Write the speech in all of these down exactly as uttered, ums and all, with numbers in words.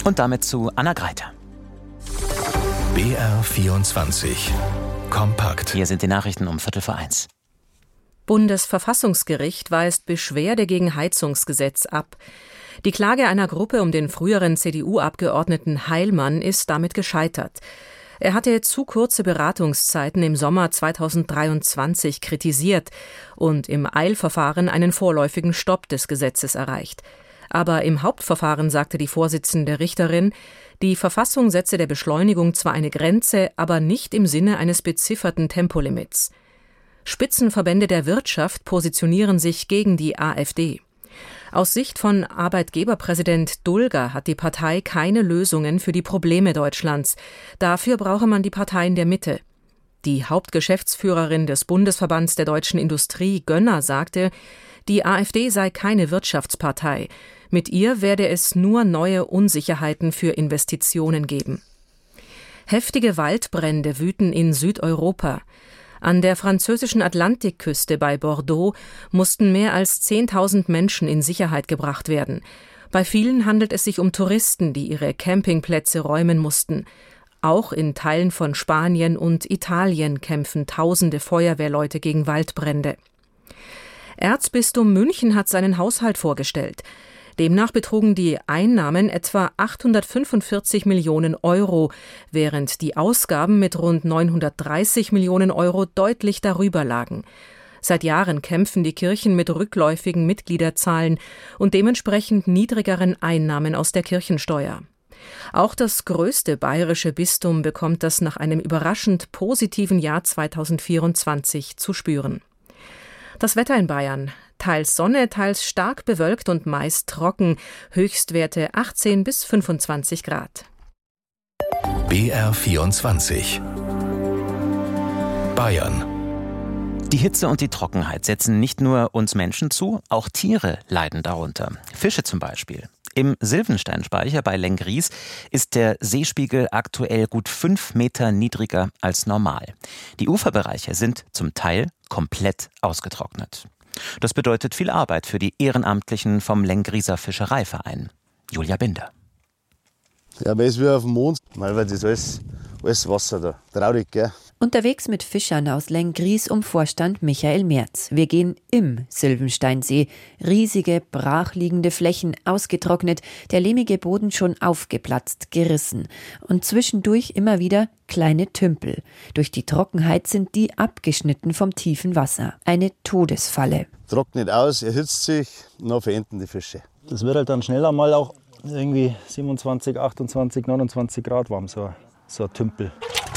Und damit zu Anna Greiter. B R vierundzwanzig. Kompakt. Hier sind die Nachrichten um Viertel vor eins. Bundesverfassungsgericht weist Beschwerde gegen Heizungsgesetz ab. Die Klage einer Gruppe um den früheren C D U-Abgeordneten Heilmann ist damit gescheitert. Er hatte zu kurze Beratungszeiten im Sommer zweitausenddreiundzwanzig kritisiert und im Eilverfahren einen vorläufigen Stopp des Gesetzes erreicht. Aber im Hauptverfahren sagte die Vorsitzende Richterin, die Verfassung setze der Beschleunigung zwar eine Grenze, aber nicht im Sinne eines bezifferten Tempolimits. Spitzenverbände der Wirtschaft positionieren sich gegen die AfD. Aus Sicht von Arbeitgeberpräsident Dulger hat die Partei keine Lösungen für die Probleme Deutschlands. Dafür brauche man die Parteien der Mitte. Die Hauptgeschäftsführerin des Bundesverbands der deutschen Industrie, Gönner, sagte, die AfD sei keine Wirtschaftspartei. Mit ihr werde es nur neue Unsicherheiten für Investitionen geben. Heftige Waldbrände wüten in Südeuropa. An der französischen Atlantikküste bei Bordeaux mussten mehr als zehntausend Menschen in Sicherheit gebracht werden. Bei vielen handelt es sich um Touristen, die ihre Campingplätze räumen mussten. Auch in Teilen von Spanien und Italien kämpfen tausende Feuerwehrleute gegen Waldbrände. Erzbistum München hat seinen Haushalt vorgestellt. Demnach betrugen die Einnahmen etwa achthundertfünfundvierzig Millionen Euro, während die Ausgaben mit rund neunhundertdreißig Millionen Euro deutlich darüber lagen. Seit Jahren kämpfen die Kirchen mit rückläufigen Mitgliederzahlen und dementsprechend niedrigeren Einnahmen aus der Kirchensteuer. Auch das größte bayerische Bistum bekommt das nach einem überraschend positiven Jahr zweitausendvierundzwanzig zu spüren. Das Wetter in Bayern. Teils Sonne, teils stark bewölkt und meist trocken. Höchstwerte achtzehn bis fünfundzwanzig Grad. B R vierundzwanzig. Bayern. Die Hitze und die Trockenheit setzen nicht nur uns Menschen zu, auch Tiere leiden darunter. Fische zum Beispiel. Im Silvensteinspeicher bei Lenggries ist der Seespiegel aktuell gut fünf Meter niedriger als normal. Die Uferbereiche sind zum Teil komplett ausgetrocknet. Das bedeutet viel Arbeit für die Ehrenamtlichen vom Lenggrieser Fischereiverein. Julia Binder. Ja, man ist wie auf dem Mond, weil das ist alles, alles Wasser da. Traurig, gell? Unterwegs mit Fischern aus Lenggries um Vorstand Michael Merz. Wir gehen im Silvensteinsee. Riesige, brachliegende Flächen, ausgetrocknet, der lehmige Boden schon aufgeplatzt, gerissen. Und zwischendurch immer wieder kleine Tümpel. Durch die Trockenheit sind die abgeschnitten vom tiefen Wasser. Eine Todesfalle. Trocknet aus, erhitzt sich und dann verenden die Fische. Das wird halt dann schneller mal auch irgendwie siebenundzwanzig, achtundzwanzig, neunundzwanzig Grad warm, so, so ein Tümpel.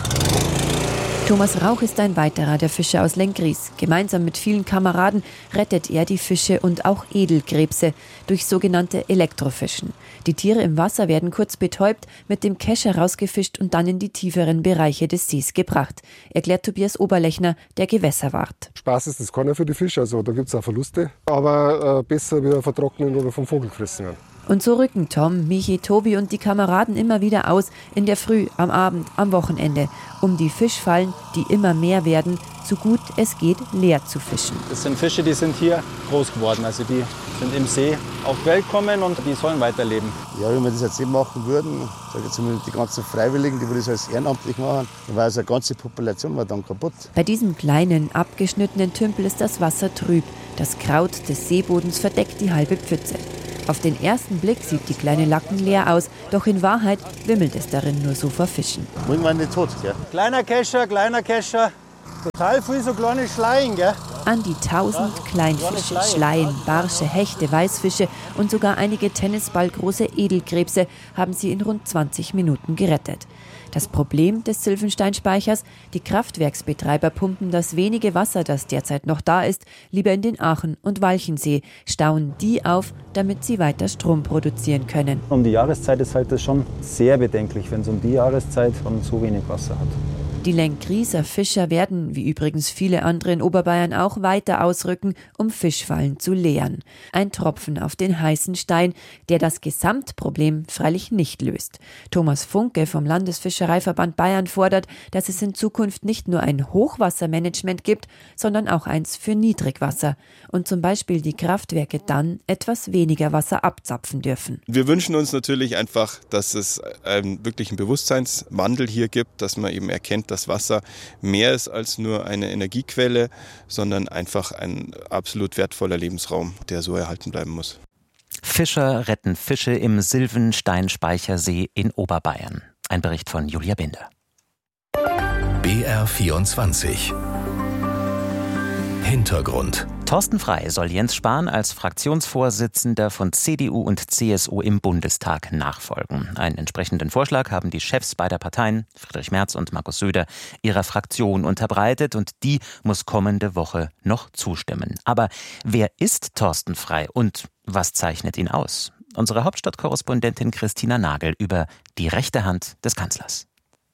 Thomas Rauch ist ein weiterer der Fischer aus Lenggries. Gemeinsam mit vielen Kameraden rettet er die Fische und auch Edelkrebse durch sogenannte Elektrofischen. Die Tiere im Wasser werden kurz betäubt, mit dem Kescher rausgefischt und dann in die tieferen Bereiche des Sees gebracht, erklärt Tobias Oberlechner, der Gewässerwart. Spaß ist das keiner für die Fische, also da gibt es auch Verluste. Aber äh, besser wie vertrocknen oder vom Vogel gefressen werden. Und so rücken Tom, Michi, Tobi und die Kameraden immer wieder aus, in der Früh, am Abend, am Wochenende, um die Fischfallen, die immer mehr werden, so gut es geht, leer zu fischen. Das sind Fische, die sind hier groß geworden, also die sind im See auf die Welt gekommen und die sollen weiterleben. Ja, wenn wir das jetzt nicht machen würden, sag jetzt mal die ganzen Freiwilligen, die das alles ehrenamtlich machen, dann war also eine ganze Population war dann kaputt. Bei diesem kleinen, abgeschnittenen Tümpel ist das Wasser trüb. Das Kraut des Seebodens verdeckt die halbe Pfütze. Auf den ersten Blick sieht die kleine Lacken leer aus, doch in Wahrheit wimmelt es darin nur so vor Fischen. Irgendwann nicht tot, gell? Kleiner Kescher, kleiner Kescher, total viel so kleine Schleien, gell? An die tausend Kleinfische, Schleien, Barsche, Hechte, Weißfische und sogar einige tennisballgroße Edelkrebse haben sie in rund zwanzig Minuten gerettet. Das Problem des Silvensteinspeichers: die Kraftwerksbetreiber pumpen das wenige Wasser, das derzeit noch da ist, lieber in den Aachen- und Walchensee, stauen die auf, damit sie weiter Strom produzieren können. Um die Jahreszeit ist halt das schon sehr bedenklich, wenn es um die Jahreszeit schon so wenig Wasser hat. Die Lengrieser Fischer werden, wie übrigens viele andere in Oberbayern auch, weiter ausrücken, um Fischfallen zu leeren. Ein Tropfen auf den heißen Stein, der das Gesamtproblem freilich nicht löst. Thomas Funke vom Landesfischereiverband Bayern fordert, dass es in Zukunft nicht nur ein Hochwassermanagement gibt, sondern auch eins für Niedrigwasser und zum Beispiel die Kraftwerke dann etwas weniger Wasser abzapfen dürfen. Wir wünschen uns natürlich einfach, dass es einen wirklichen Bewusstseinswandel hier gibt, dass man eben erkennt, dass Wasser mehr ist als nur eine Energiequelle, sondern einfach ein absolut wertvoller Lebensraum, der so erhalten bleiben muss. Fischer retten Fische im Sylvensteinspeichersee in Oberbayern. Ein Bericht von Julia Binder. B R vierundzwanzig Hintergrund. Thorsten Frey soll Jens Spahn als Fraktionsvorsitzender von C D U und C S U im Bundestag nachfolgen. Einen entsprechenden Vorschlag haben die Chefs beider Parteien, Friedrich Merz und Markus Söder, ihrer Fraktion unterbreitet und die muss kommende Woche noch zustimmen. Aber wer ist Thorsten Frey und was zeichnet ihn aus? Unsere Hauptstadtkorrespondentin Christina Nagel über die rechte Hand des Kanzlers.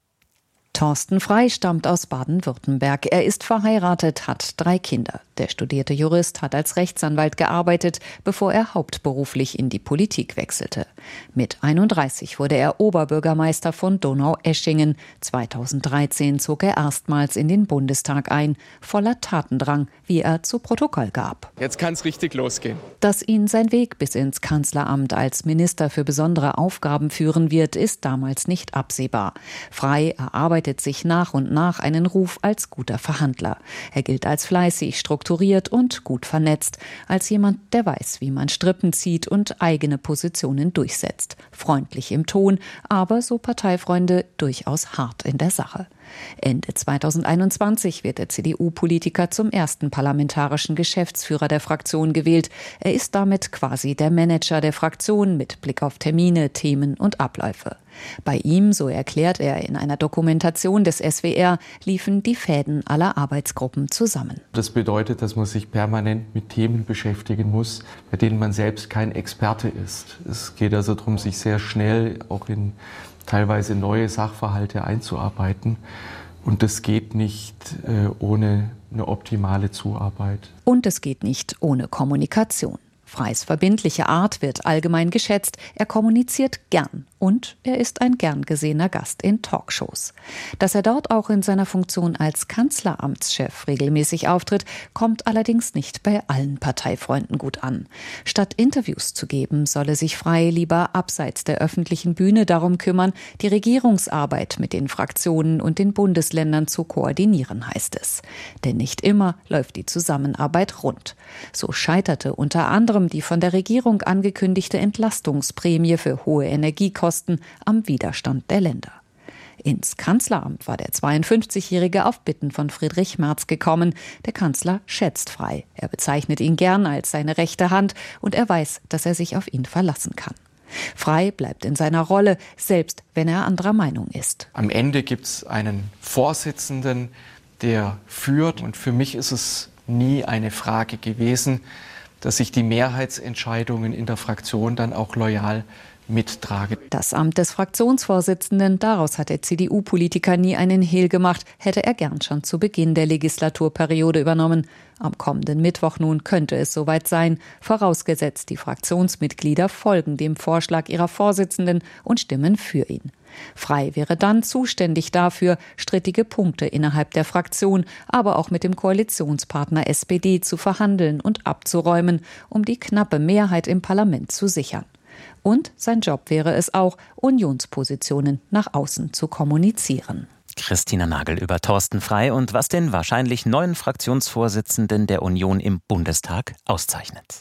Thorsten Frey stammt aus Baden-Württemberg. Er ist verheiratet, hat drei Kinder. Der studierte Jurist hat als Rechtsanwalt gearbeitet, bevor er hauptberuflich in die Politik wechselte. Mit einunddreißig wurde er Oberbürgermeister von Donaueschingen. zweitausenddreizehn zog er erstmals in den Bundestag ein, voller Tatendrang, wie er zu Protokoll gab. Jetzt kann es richtig losgehen. Dass ihn sein Weg bis ins Kanzleramt als Minister für besondere Aufgaben führen wird, ist damals nicht absehbar. Frey erarbeitet sich nach und nach einen Ruf als guter Verhandler. Er gilt als fleißig, strukturiert und gut vernetzt, als jemand, der weiß, wie man Strippen zieht und eigene Positionen durchsetzt. Freundlich im Ton, aber, so Parteifreunde, durchaus hart in der Sache. Ende zweitausendeinundzwanzig wird der C D U-Politiker zum ersten parlamentarischen Geschäftsführer der Fraktion gewählt. Er ist damit quasi der Manager der Fraktion mit Blick auf Termine, Themen und Abläufe. Bei ihm, so erklärt er in einer Dokumentation des S W R, liefen die Fäden aller Arbeitsgruppen zusammen. Das bedeutet, dass man sich permanent mit Themen beschäftigen muss, bei denen man selbst kein Experte ist. Es geht also darum, sich sehr schnell auch in teilweise neue Sachverhalte einzuarbeiten. Und das geht nicht äh, ohne eine optimale Zuarbeit. Und es geht nicht ohne Kommunikation. Freys verbindliche Art wird allgemein geschätzt. Er kommuniziert gern und er ist ein gern gesehener Gast in Talkshows. Dass er dort auch in seiner Funktion als Kanzleramtschef regelmäßig auftritt, kommt allerdings nicht bei allen Parteifreunden gut an. Statt Interviews zu geben, solle sich Frey lieber abseits der öffentlichen Bühne darum kümmern, die Regierungsarbeit mit den Fraktionen und den Bundesländern zu koordinieren, heißt es. Denn nicht immer läuft die Zusammenarbeit rund. So scheiterte unter anderem die von der Regierung angekündigte Entlastungsprämie für hohe Energiekosten am Widerstand der Länder. Ins Kanzleramt war der zweiundfünfzigjährige auf Bitten von Friedrich Merz gekommen. Der Kanzler schätzt Frey. Er bezeichnet ihn gern als seine rechte Hand und er weiß, dass er sich auf ihn verlassen kann. Frey bleibt in seiner Rolle, selbst wenn er anderer Meinung ist. Am Ende gibt es einen Vorsitzenden, der führt. Und für mich ist es nie eine Frage gewesen, dass ich die Mehrheitsentscheidungen in der Fraktion dann auch loyal mittrage. Das Amt des Fraktionsvorsitzenden, daraus hat der C D U-Politiker nie einen Hehl gemacht, hätte er gern schon zu Beginn der Legislaturperiode übernommen. Am kommenden Mittwoch nun könnte es soweit sein, vorausgesetzt die Fraktionsmitglieder folgen dem Vorschlag ihrer Vorsitzenden und stimmen für ihn. Frey wäre dann zuständig dafür, strittige Punkte innerhalb der Fraktion, aber auch mit dem Koalitionspartner S P D zu verhandeln und abzuräumen, um die knappe Mehrheit im Parlament zu sichern. Und sein Job wäre es auch, Unionspositionen nach außen zu kommunizieren. Christina Nagel über Thorsten Frey und was den wahrscheinlich neuen Fraktionsvorsitzenden der Union im Bundestag auszeichnet.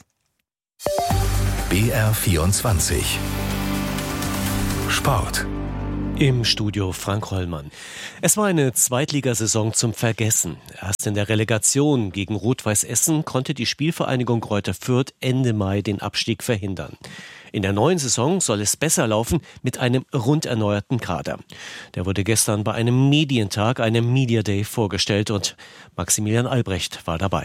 B R vierundzwanzig Sport. Im Studio Frank Hollmann. Es war eine Zweitligasaison zum Vergessen. Erst in der Relegation gegen Rot-Weiß Essen konnte die Spielvereinigung Greuther Fürth Ende Mai den Abstieg verhindern. In der neuen Saison soll es besser laufen mit einem rund erneuerten Kader. Der wurde gestern bei einem Medientag, einem Media Day, vorgestellt und Maximilian Albrecht war dabei.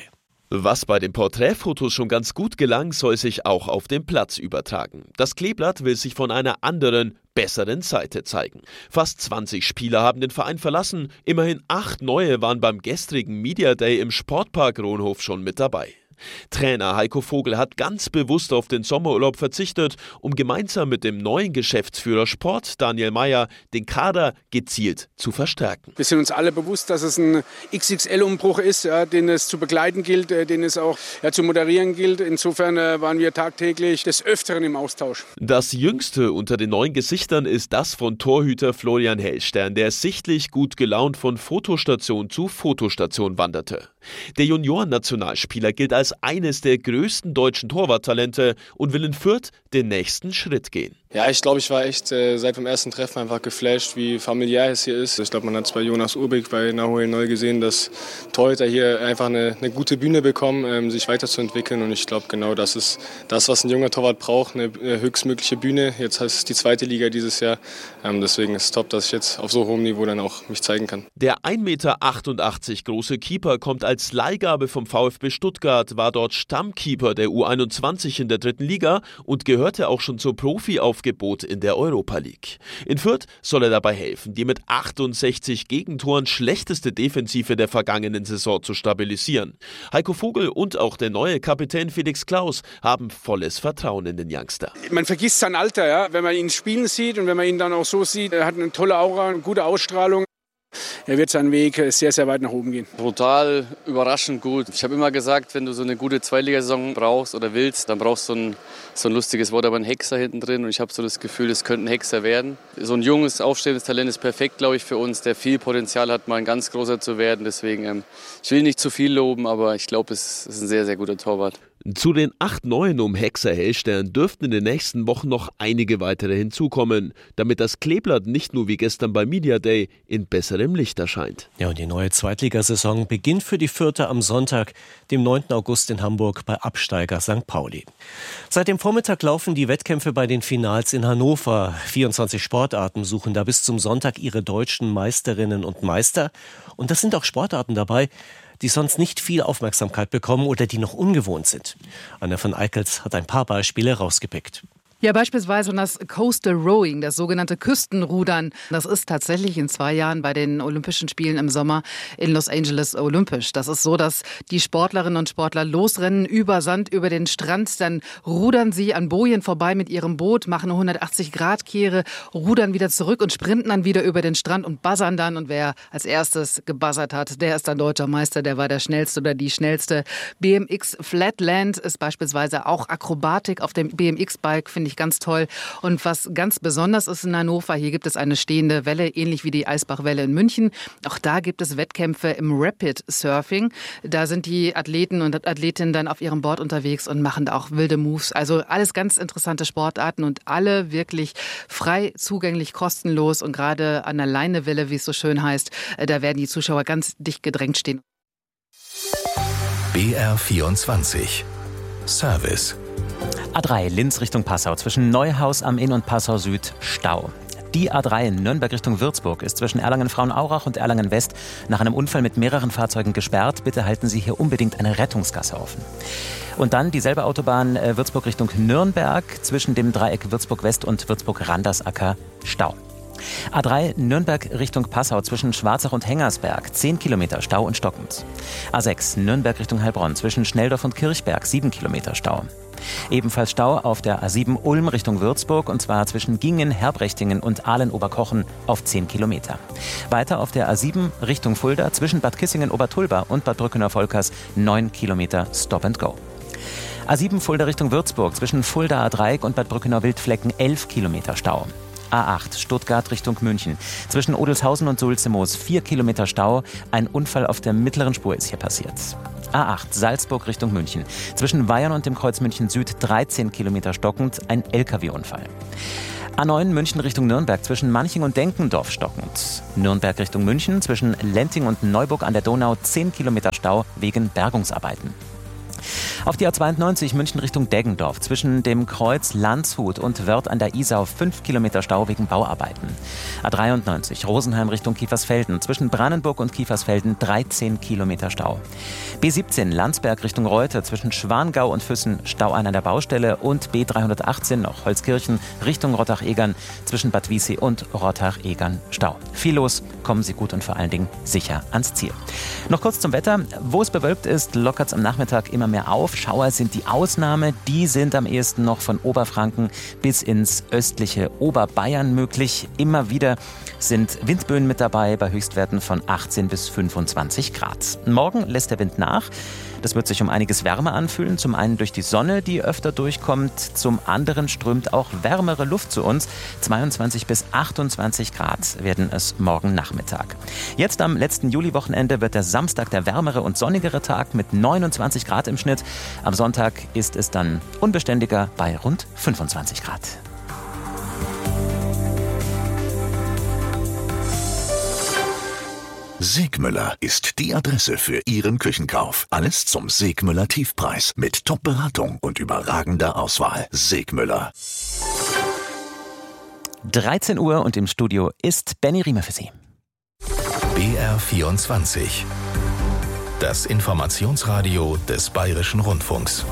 Was bei den Porträtfotos schon ganz gut gelang, soll sich auch auf den Platz übertragen. Das Kleeblatt will sich von einer anderen, besseren Seite zeigen. Fast zwanzig Spieler haben den Verein verlassen, immerhin acht neue waren beim gestrigen Media Day im Sportpark Ronhof schon mit dabei. Trainer Heiko Vogel hat ganz bewusst auf den Sommerurlaub verzichtet, um gemeinsam mit dem neuen Geschäftsführer Sport, Daniel Meyer, den Kader gezielt zu verstärken. Wir sind uns alle bewusst, dass es ein X X L-Umbruch ist, ja, den es zu begleiten gilt, äh, den es auch ja, zu moderieren gilt. Insofern äh, waren wir tagtäglich des Öfteren im Austausch. Das jüngste unter den neuen Gesichtern ist das von Torhüter Florian Hellstern, der sichtlich gut gelaunt von Fotostation zu Fotostation wanderte. Der Junioren-Nationalspieler gilt als eines der größten deutschen Torwarttalente und will in Fürth den nächsten Schritt gehen. Ja, ich glaube, ich war echt äh, seit dem ersten Treffen einfach geflasht, wie familiär es hier ist. Ich glaube, man hat es bei Jonas Urbig bei Nahuel Neu gesehen, dass Torhüter hier einfach eine, eine gute Bühne bekommen, ähm, sich weiterzuentwickeln. Und ich glaube, genau das ist das, was ein junger Torwart braucht, eine äh, höchstmögliche Bühne. Jetzt heißt es die zweite Liga dieses Jahr. Ähm, deswegen ist es top, dass ich jetzt auf so hohem Niveau dann auch mich zeigen kann. Der ein Meter achtundachtzig große Keeper kommt als Leihgabe vom VfB Stuttgart, war dort Stammkeeper der U einundzwanzig in der dritten Liga und gehörte auch schon zum Profi-Aufgebot in der Europa League. In Fürth soll er dabei helfen, die mit achtundsechzig Gegentoren schlechteste Defensive der vergangenen Saison zu stabilisieren. Heiko Vogel und auch der neue Kapitän Felix Klaus haben volles Vertrauen in den Youngster. Man vergisst sein Alter, ja? Wenn man ihn spielen sieht und wenn man ihn dann auch so sieht, er hat eine tolle Aura, eine gute Ausstrahlung. Er wird seinen Weg sehr, sehr weit nach oben gehen. Brutal, überraschend gut. Ich habe immer gesagt, wenn du so eine gute Zweitligasaison brauchst oder willst, dann brauchst du so ein, so ein lustiges Wort, aber ein Hexer hinten drin. Und ich habe so das Gefühl, es könnte ein Hexer werden. So ein junges, aufstrebendes Talent ist perfekt, glaube ich, für uns, der viel Potenzial hat, mal ein ganz großer zu werden. Deswegen, ähm, ich will nicht zu viel loben, aber ich glaube, es ist ein sehr, sehr guter Torwart. Zu den acht Neuen um Hexer Hellstern dürften in den nächsten Wochen noch einige weitere hinzukommen, damit das Kleeblatt nicht nur wie gestern beim Media Day in besserem Licht erscheint. Ja, und die neue Zweitligasaison beginnt für die Fürther am Sonntag, dem neunten August in Hamburg bei Absteiger Sankt Pauli. Seit dem Vormittag laufen die Wettkämpfe bei den Finals in Hannover. vierundzwanzig Sportarten suchen da bis zum Sonntag ihre deutschen Meisterinnen und Meister. Und das sind auch Sportarten dabei, die sonst nicht viel Aufmerksamkeit bekommen oder die noch ungewohnt sind. Anna von Eickels hat ein paar Beispiele rausgepickt. Ja, beispielsweise das Coastal Rowing, das sogenannte Küstenrudern. Das ist tatsächlich in zwei Jahren bei den Olympischen Spielen im Sommer in Los Angeles olympisch. Das ist so, dass die Sportlerinnen und Sportler losrennen über Sand, über den Strand. Dann rudern sie an Bojen vorbei mit ihrem Boot, machen eine hundertachtzig Grad Kehre, rudern wieder zurück und sprinten dann wieder über den Strand und buzzern dann. Und wer als erstes gebuzzert hat, der ist dann deutscher Meister, der war der Schnellste oder die Schnellste. B M X Flatland ist beispielsweise auch Akrobatik auf dem B M X-Bike, finde ich ganz toll. Und was ganz besonders ist in Hannover, hier gibt es eine stehende Welle, ähnlich wie die Eisbachwelle in München. Auch da gibt es Wettkämpfe im Rapid Surfing. Da sind die Athleten und Athletinnen dann auf ihrem Board unterwegs und machen da auch wilde Moves. Also alles ganz interessante Sportarten und alle wirklich frei zugänglich, kostenlos. Und gerade an der Leinewelle, wie es so schön heißt, da werden die Zuschauer ganz dicht gedrängt stehen. B R vierundzwanzig Service. A drei Linz Richtung Passau, zwischen Neuhaus am Inn und Passau Süd Stau. Die A drei in Nürnberg Richtung Würzburg ist zwischen Erlangen-Frauenaurach und Erlangen-West nach einem Unfall mit mehreren Fahrzeugen gesperrt. Bitte halten Sie hier unbedingt eine Rettungsgasse offen. Und dann dieselbe Autobahn äh, Würzburg Richtung Nürnberg, zwischen dem Dreieck Würzburg-West und Würzburg-Randersacker Stau. A drei Nürnberg Richtung Passau zwischen Schwarzach und Hengersberg, zehn Kilometer Stau und stockend. A sechs Nürnberg Richtung Heilbronn zwischen Schnelldorf und Kirchberg, sieben Kilometer Stau. Ebenfalls Stau auf der A sieben Ulm Richtung Würzburg, und zwar zwischen Gingen, Herbrechtingen und Ahlen-Oberkochen auf zehn Kilometer. Weiter auf der A sieben Richtung Fulda zwischen Bad Kissingen-Obertulba und Bad Brückener-Volkers, neun Kilometer Stop and Go. A sieben Fulda Richtung Würzburg zwischen Fuldaer Dreieck und Bad Brückener-Wildflecken, elf Kilometer Stau. A acht Stuttgart Richtung München. Zwischen Odelshausen und Sulzemoos vier Kilometer Stau. Ein Unfall auf der mittleren Spur ist hier passiert. A acht Salzburg Richtung München. Zwischen Weyern und dem Kreuz München Süd dreizehn Kilometer stockend. Ein L K W-Unfall. A neun München Richtung Nürnberg. Zwischen Manching und Denkendorf stockend. Nürnberg Richtung München. Zwischen Lenting und Neuburg an der Donau zehn Kilometer Stau wegen Bergungsarbeiten. Auf die A zweiundneunzig München Richtung Deggendorf zwischen dem Kreuz Landshut und Wörth an der Isau fünf Kilometer Stau wegen Bauarbeiten. A dreiundneunzig Rosenheim Richtung Kiefersfelden zwischen Brannenburg und Kiefersfelden dreizehn Kilometer Stau. B siebzehn Landsberg Richtung Reuter zwischen Schwangau und Füssen Stau an der Baustelle und B dreihundertachtzehn noch Holzkirchen Richtung Rottach-Egern zwischen Bad Wiessee und Rottach-Egern Stau. Viel los, kommen Sie gut und vor allen Dingen sicher ans Ziel. Noch kurz zum Wetter. Wo es bewölkt ist, lockert es am Nachmittag immer mehr auf. Schauer sind die Ausnahme. Die sind am ehesten noch von Oberfranken bis ins östliche Oberbayern möglich. Immer wieder sind Windböen mit dabei bei Höchstwerten von achtzehn bis fünfundzwanzig Grad. Morgen lässt der Wind nach. Das wird sich um einiges wärmer anfühlen. Zum einen durch die Sonne, die öfter durchkommt. Zum anderen strömt auch wärmere Luft zu uns. zweiundzwanzig bis achtundzwanzig Grad werden es morgen Nachmittag. Jetzt am letzten Juliwochenende wird der Samstag der wärmere und sonnigere Tag mit neunundzwanzig Grad im Schnitt. Am Sonntag ist es dann unbeständiger bei rund fünfundzwanzig Grad. Segmüller ist die Adresse für Ihren Küchenkauf. Alles zum Segmüller Tiefpreis mit Top-Beratung und überragender Auswahl. Segmüller. dreizehn Uhr und im Studio ist Benny Riemer für Sie. B R vierundzwanzig. Das Informationsradio des Bayerischen Rundfunks.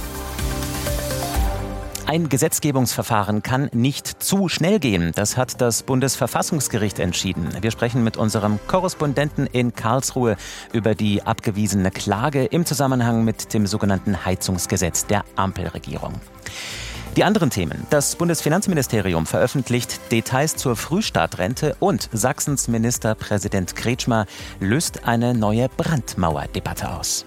Ein Gesetzgebungsverfahren kann nicht zu schnell gehen. Das hat das Bundesverfassungsgericht entschieden. Wir sprechen mit unserem Korrespondenten in Karlsruhe über die abgewiesene Klage im Zusammenhang mit dem sogenannten Heizungsgesetz der Ampelregierung. Die anderen Themen. Das Bundesfinanzministerium veröffentlicht Details zur Frühstartrente und Sachsens Ministerpräsident Kretschmer löst eine neue Brandmauerdebatte aus.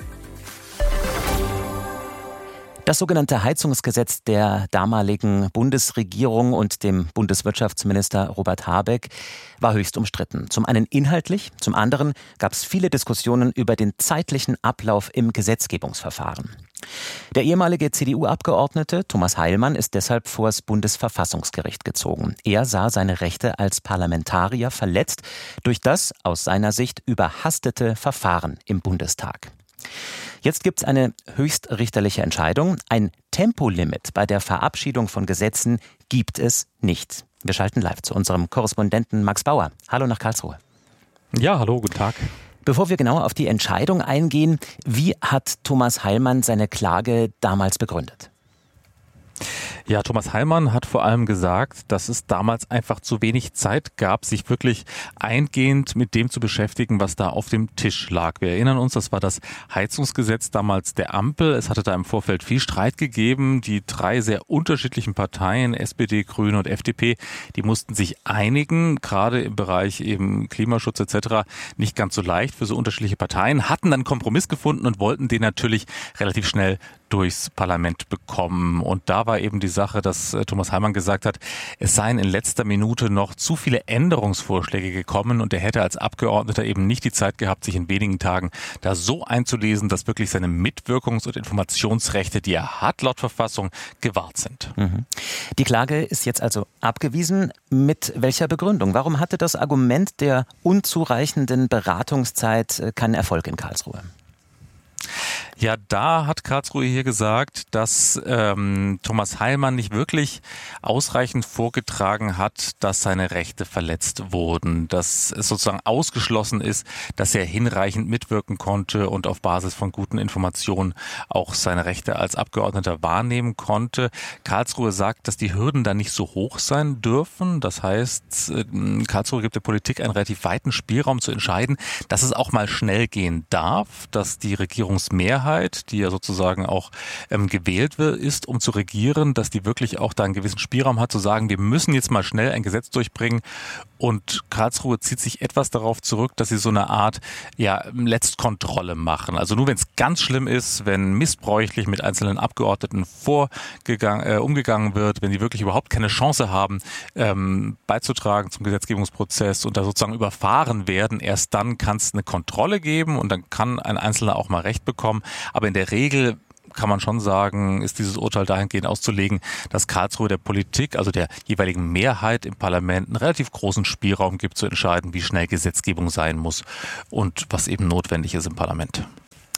Das sogenannte Heizungsgesetz der damaligen Bundesregierung und dem Bundeswirtschaftsminister Robert Habeck war höchst umstritten. Zum einen inhaltlich, zum anderen gab es viele Diskussionen über den zeitlichen Ablauf im Gesetzgebungsverfahren. Der ehemalige C D U-Abgeordnete Thomas Heilmann ist deshalb vor das Bundesverfassungsgericht gezogen. Er sah seine Rechte als Parlamentarier verletzt durch das aus seiner Sicht überhastete Verfahren im Bundestag. Jetzt gibt es eine höchstrichterliche Entscheidung. Ein Tempolimit bei der Verabschiedung von Gesetzen gibt es nicht. Wir schalten live zu unserem Korrespondenten Max Bauer. Hallo nach Karlsruhe. Ja, hallo, guten Tag. Bevor wir genauer auf die Entscheidung eingehen, wie hat Thomas Heilmann seine Klage damals begründet? Ja, Thomas Heilmann hat vor allem gesagt, dass es damals einfach zu wenig Zeit gab, sich wirklich eingehend mit dem zu beschäftigen, was da auf dem Tisch lag. Wir erinnern uns, das war das Heizungsgesetz damals der Ampel. Es hatte da im Vorfeld viel Streit gegeben. Die drei sehr unterschiedlichen Parteien, S P D, Grüne und F D P, die mussten sich einigen, gerade im Bereich eben Klimaschutz et cetera. Nicht ganz so leicht für so unterschiedliche Parteien, hatten dann einen Kompromiss gefunden und wollten den natürlich relativ schnell durchs Parlament bekommen. Und da war eben die Sache, dass äh, Thomas Heilmann gesagt hat, es seien in letzter Minute noch zu viele Änderungsvorschläge gekommen und er hätte als Abgeordneter eben nicht die Zeit gehabt, sich in wenigen Tagen da so einzulesen, dass wirklich seine Mitwirkungs- und Informationsrechte, die er hat laut Verfassung, gewahrt sind. Mhm. Die Klage ist jetzt also abgewiesen. Mit welcher Begründung? Warum hatte das Argument der unzureichenden Beratungszeit keinen Erfolg in Karlsruhe? Ja, da hat Karlsruhe hier gesagt, dass ähm, Thomas Heilmann nicht wirklich ausreichend vorgetragen hat, dass seine Rechte verletzt wurden, dass es sozusagen ausgeschlossen ist, dass er hinreichend mitwirken konnte und auf Basis von guten Informationen auch seine Rechte als Abgeordneter wahrnehmen konnte. Karlsruhe sagt, dass die Hürden da nicht so hoch sein dürfen. Das heißt, Karlsruhe gibt der Politik einen relativ weiten Spielraum zu entscheiden, dass es auch mal schnell gehen darf, dass die Regierungsmehrheit, die ja sozusagen auch ähm, gewählt wird, ist, um zu regieren, dass die wirklich auch da einen gewissen Spielraum hat, zu sagen, wir müssen jetzt mal schnell ein Gesetz durchbringen. Und Karlsruhe zieht sich etwas darauf zurück, dass sie so eine Art ja, Letztkontrolle machen. Also nur wenn es ganz schlimm ist, wenn missbräuchlich mit einzelnen Abgeordneten vorgegangen, äh, umgegangen wird, wenn die wirklich überhaupt keine Chance haben, ähm, beizutragen zum Gesetzgebungsprozess und da sozusagen überfahren werden, erst dann kann es eine Kontrolle geben und dann kann ein Einzelner auch mal Recht bekommen. Aber in der Regel kann man schon sagen, ist dieses Urteil dahingehend auszulegen, dass Karlsruhe der Politik, also der jeweiligen Mehrheit im Parlament, einen relativ großen Spielraum gibt, zu entscheiden, wie schnell Gesetzgebung sein muss und was eben notwendig ist im Parlament.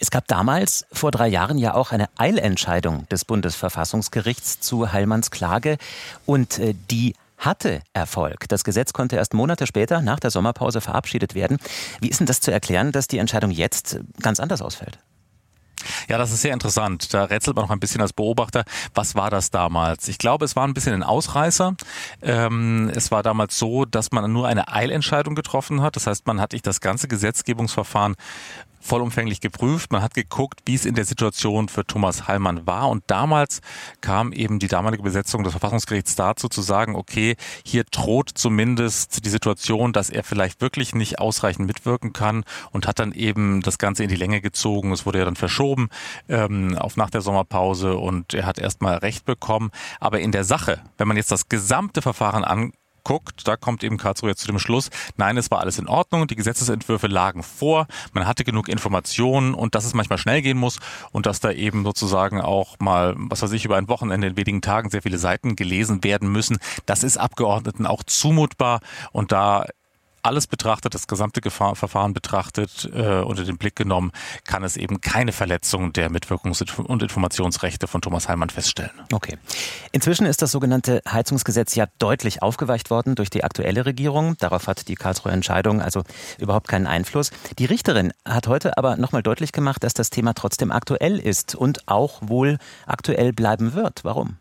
Es gab damals, vor drei Jahren, ja auch eine Eilentscheidung des Bundesverfassungsgerichts zu Heilmanns Klage. Und äh, die hatte Erfolg. Das Gesetz konnte erst Monate später, nach der Sommerpause, verabschiedet werden. Wie ist denn das zu erklären, dass die Entscheidung jetzt ganz anders ausfällt? Ja, das ist sehr interessant. Da rätselt man noch ein bisschen als Beobachter. Was war das damals? Ich glaube, es war ein bisschen ein Ausreißer. Ähm, es war damals so, dass man nur eine Eilentscheidung getroffen hat. Das heißt, man hat nicht das ganze Gesetzgebungsverfahren vollumfänglich geprüft. Man hat geguckt, wie es in der Situation für Thomas Heilmann war. Und damals kam eben die damalige Besetzung des Verfassungsgerichts dazu, zu sagen, okay, hier droht zumindest die Situation, dass er vielleicht wirklich nicht ausreichend mitwirken kann, und hat dann eben das Ganze in die Länge gezogen. Es wurde ja dann verschoben ähm, auf nach der Sommerpause, und er hat erstmal Recht bekommen. Aber in der Sache, wenn man jetzt das gesamte Verfahren an guckt, da kommt eben Karlsruhe jetzt zu dem Schluss, nein, es war alles in Ordnung, die Gesetzesentwürfe lagen vor, man hatte genug Informationen, und dass es manchmal schnell gehen muss und dass da eben sozusagen auch mal, was weiß ich, über ein Wochenende in wenigen Tagen sehr viele Seiten gelesen werden müssen, das ist Abgeordneten auch zumutbar, und da alles betrachtet, das gesamte Gefahr, Verfahren betrachtet, äh, unter den Blick genommen, kann es eben keine Verletzung der Mitwirkungs- und Informationsrechte von Thomas Heilmann feststellen. Okay. Inzwischen ist das sogenannte Heizungsgesetz ja deutlich aufgeweicht worden durch die aktuelle Regierung. Darauf hat die Karlsruher Entscheidung also überhaupt keinen Einfluss. Die Richterin hat heute aber nochmal deutlich gemacht, dass das Thema trotzdem aktuell ist und auch wohl aktuell bleiben wird. Warum?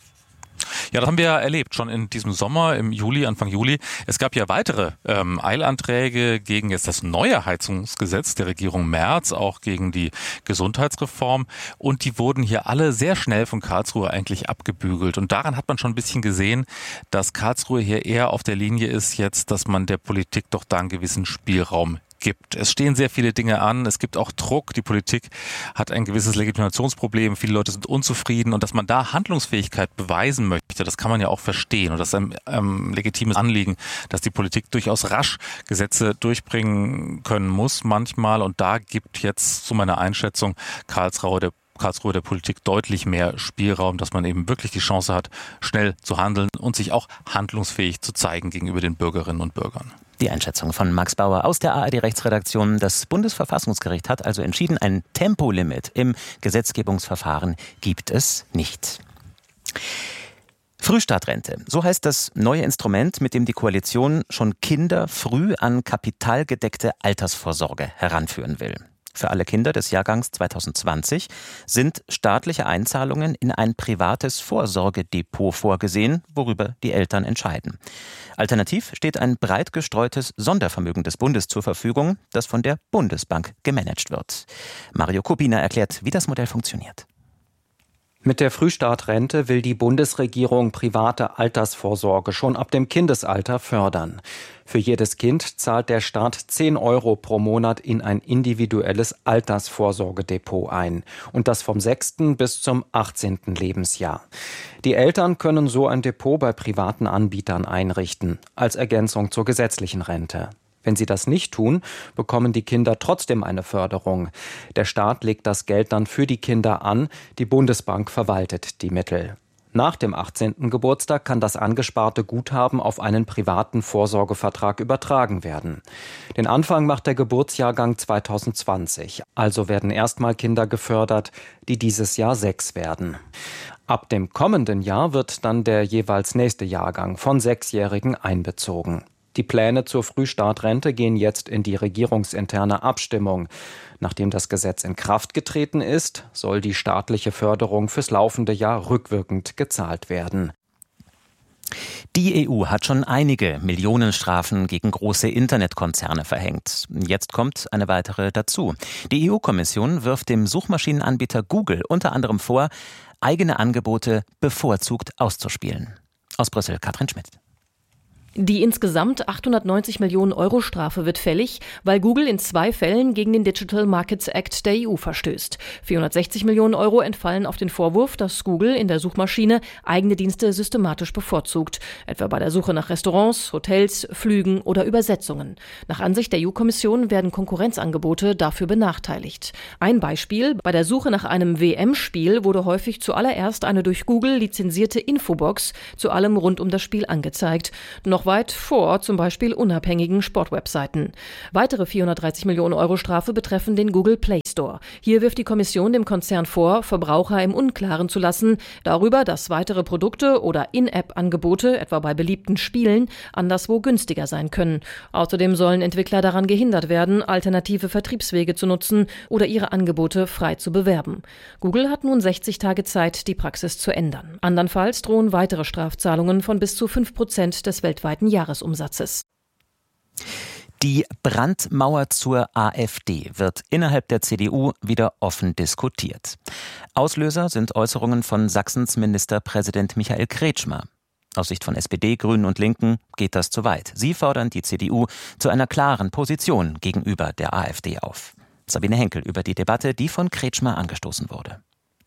Ja, das haben wir ja erlebt, schon in diesem Sommer, im Juli, Anfang Juli. Es gab ja weitere ähm, Eilanträge gegen jetzt das neue Heizungsgesetz der Regierung Merz, auch gegen die Gesundheitsreform. Und die wurden hier alle sehr schnell von Karlsruhe eigentlich abgebügelt. Und daran hat man schon ein bisschen gesehen, dass Karlsruhe hier eher auf der Linie ist jetzt, dass man der Politik doch da einen gewissen Spielraum gibt. Es stehen sehr viele Dinge an, es gibt auch Druck, die Politik hat ein gewisses Legitimationsproblem, viele Leute sind unzufrieden, und dass man da Handlungsfähigkeit beweisen möchte, das kann man ja auch verstehen, und das ist ein ähm, legitimes Anliegen, dass die Politik durchaus rasch Gesetze durchbringen können muss manchmal, und da gibt jetzt zu meiner Einschätzung Karlsruhe der Karlsruhe der Politik deutlich mehr Spielraum, dass man eben wirklich die Chance hat, schnell zu handeln und sich auch handlungsfähig zu zeigen gegenüber den Bürgerinnen und Bürgern. Die Einschätzung von Max Bauer aus der A R D-Rechtsredaktion. Das Bundesverfassungsgericht hat also entschieden, ein Tempolimit im Gesetzgebungsverfahren gibt es nicht. Frühstartrente, so heißt das neue Instrument, mit dem die Koalition schon Kinder früh an kapitalgedeckte Altersvorsorge heranführen will. Für alle Kinder des Jahrgangs zwanzig zwanzig sind staatliche Einzahlungen in ein privates Vorsorgedepot vorgesehen, worüber die Eltern entscheiden. Alternativ steht ein breit gestreutes Sondervermögen des Bundes zur Verfügung, das von der Bundesbank gemanagt wird. Mario Kubina erklärt, wie das Modell funktioniert. Mit der Frühstartrente will die Bundesregierung private Altersvorsorge schon ab dem Kindesalter fördern. Für jedes Kind zahlt der Staat zehn Euro pro Monat in ein individuelles Altersvorsorgedepot ein. Und das vom sechsten bis zum achtzehnten Lebensjahr. Die Eltern können so ein Depot bei privaten Anbietern einrichten, als Ergänzung zur gesetzlichen Rente. Wenn sie das nicht tun, bekommen die Kinder trotzdem eine Förderung. Der Staat legt das Geld dann für die Kinder an, die Bundesbank verwaltet die Mittel. Nach dem achtzehnten Geburtstag kann das angesparte Guthaben auf einen privaten Vorsorgevertrag übertragen werden. Den Anfang macht der Geburtsjahrgang zwanzig zwanzig. Also werden erstmal Kinder gefördert, die dieses Jahr sechs werden. Ab dem kommenden Jahr wird dann der jeweils nächste Jahrgang von Sechsjährigen einbezogen. Die Pläne zur Frühstartrente gehen jetzt in die regierungsinterne Abstimmung. Nachdem das Gesetz in Kraft getreten ist, soll die staatliche Förderung fürs laufende Jahr rückwirkend gezahlt werden. Die E U hat schon einige Millionenstrafen gegen große Internetkonzerne verhängt. Jetzt kommt eine weitere dazu. Die E U-Kommission wirft dem Suchmaschinenanbieter Google unter anderem vor, eigene Angebote bevorzugt auszuspielen. Aus Brüssel, Katrin Schmidt. Die insgesamt achthundertneunzig Millionen Euro Strafe wird fällig, weil Google in zwei Fällen gegen den Digital Markets Act der E U verstößt. vierhundertsechzig Millionen Euro entfallen auf den Vorwurf, dass Google in der Suchmaschine eigene Dienste systematisch bevorzugt, etwa bei der Suche nach Restaurants, Hotels, Flügen oder Übersetzungen. Nach Ansicht der E U-Kommission werden Konkurrenzangebote dafür benachteiligt. Ein Beispiel: Bei der Suche nach einem W M-Spiel wurde häufig zuallererst eine durch Google lizenzierte Infobox zu allem rund um das Spiel angezeigt. Noch weit vor zum Beispiel unabhängigen Sportwebseiten. Weitere vierhundertdreißig Millionen Euro Strafe betreffen den Google Play Store. Hier wirft die Kommission dem Konzern vor, Verbraucher im Unklaren zu lassen darüber, dass weitere Produkte oder In-App-Angebote, etwa bei beliebten Spielen, anderswo günstiger sein können. Außerdem sollen Entwickler daran gehindert werden, alternative Vertriebswege zu nutzen oder ihre Angebote frei zu bewerben. Google hat nun sechzig Tage Zeit, die Praxis zu ändern. Andernfalls drohen weitere Strafzahlungen von bis zu fünf Prozent des weltweiten Jahresumsatzes. Die Brandmauer zur AfD wird innerhalb der C D U wieder offen diskutiert. Auslöser sind Äußerungen von Sachsens Ministerpräsident Michael Kretschmer. Aus Sicht von S P D, Grünen und Linken geht das zu weit. Sie fordern die C D U zu einer klaren Position gegenüber der AfD auf. Sabine Henkel über die Debatte, die von Kretschmer angestoßen wurde.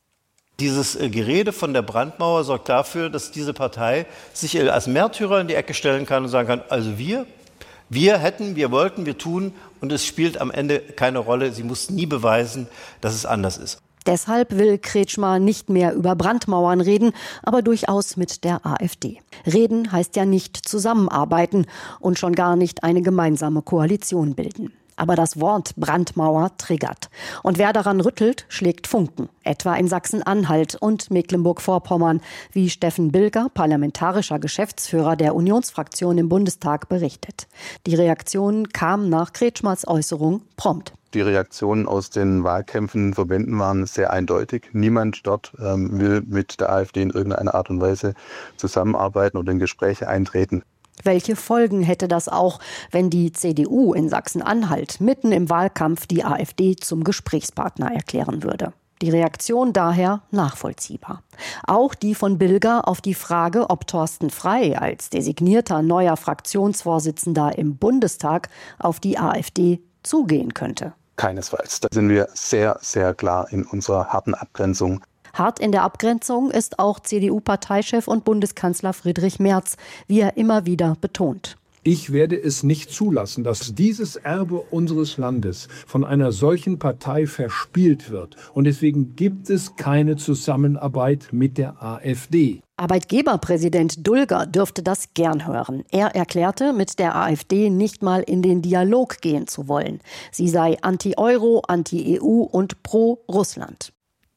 Dieses Gerede von der Brandmauer sorgt dafür, dass diese Partei sich als Märtyrer in die Ecke stellen kann und sagen kann, also wir, wir hätten, wir wollten, wir tun und es spielt am Ende keine Rolle. Sie muss nie beweisen, dass es anders ist. Deshalb will Kretschmer nicht mehr über Brandmauern reden, aber durchaus mit der AfD. Reden heißt ja nicht zusammenarbeiten und schon gar nicht eine gemeinsame Koalition bilden. Aber das Wort Brandmauer triggert. Und wer daran rüttelt, schlägt Funken. Etwa in Sachsen-Anhalt und Mecklenburg-Vorpommern, wie Steffen Bilger, parlamentarischer Geschäftsführer der Unionsfraktion im Bundestag, berichtet. Die Reaktion kam nach Kretschmers Äußerung prompt. Die Reaktionen aus den Wahlkämpfen, Verbänden waren sehr eindeutig. Niemand dort ähm, will mit der AfD in irgendeiner Art und Weise zusammenarbeiten oder in Gespräche eintreten. Welche Folgen hätte das auch, wenn die C D U in Sachsen-Anhalt mitten im Wahlkampf die AfD zum Gesprächspartner erklären würde? Die Reaktion daher nachvollziehbar. Auch die von Bilger auf die Frage, ob Thorsten Frey als designierter neuer Fraktionsvorsitzender im Bundestag auf die AfD zugehen könnte. Keinesfalls. Da sind wir sehr, sehr klar in unserer harten Abgrenzung. Hart in der Abgrenzung ist auch C D U-Parteichef und Bundeskanzler Friedrich Merz, wie er immer wieder betont. Ich werde es nicht zulassen, dass dieses Erbe unseres Landes von einer solchen Partei verspielt wird. Und deswegen gibt es keine Zusammenarbeit mit der AfD. Arbeitgeberpräsident Dulger dürfte das gern hören. Er erklärte, mit der AfD nicht mal in den Dialog gehen zu wollen. Sie sei anti-Euro, anti-E U und pro-Russland.